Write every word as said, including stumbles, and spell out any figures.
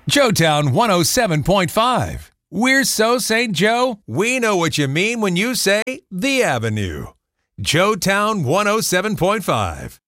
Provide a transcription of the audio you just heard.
Joetown one oh seven point five. We're so Saint Joe, we know what you mean when you say The Avenue. Joetown one oh seven point five.